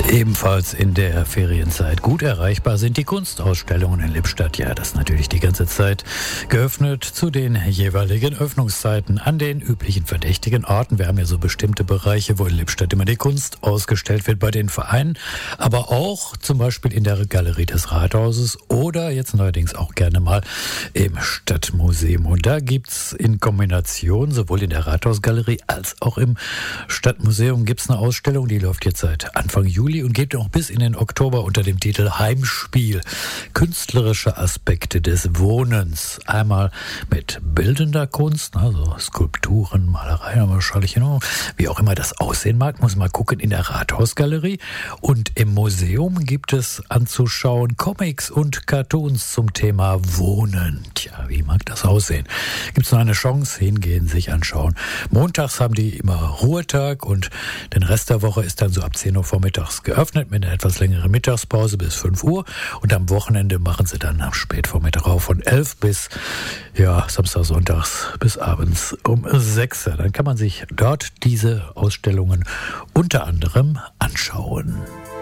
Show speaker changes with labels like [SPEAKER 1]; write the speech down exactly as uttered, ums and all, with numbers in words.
[SPEAKER 1] Ebenfalls in der Ferienzeit gut erreichbar sind die Kunstausstellungen in Lippstadt. Ja, das ist natürlich die ganze Zeit geöffnet zu den jeweiligen Öffnungszeiten an den üblichen verdächtigen Orten. Wir haben ja so bestimmte Bereiche, wo in Lippstadt immer die Kunst ausgestellt wird bei den Vereinen, aber auch zum Beispiel in der Galerie des Rathauses oder jetzt neuerdings auch gerne mal im Stadtmuseum. Und da gibt's in Kombination sowohl in der Rathausgalerie als auch im Stadtmuseum gibt's eine Ausstellung, die läuft jetzt seit Anfang Juli und geht auch bis in den Oktober unter dem Titel Heimspiel. Künstlerische Aspekte des Wohnens. Einmal mit bildender Kunst, also Skulpturen, Malereien, wahrscheinlich, wie auch immer das aussehen mag, muss man gucken in der Rathausgalerie. Und im Museum gibt es anzuschauen Comics und Cartoons zum Thema Wohnen. Tja, wie mag das aussehen? Gibt es noch eine Chance? Hingehen, sich anschauen. Montags haben die immer Ruhetag und den Rest der Woche ist dann so ab zehn Uhr vormittags geöffnet mit einer etwas längeren Mittagspause bis fünf Uhr und am Wochenende machen sie dann am Spätvormittag auf von elf bis, ja, Samstag, Sonntags bis abends um sechs. Dann kann man sich dort diese Ausstellungen unter anderem anschauen.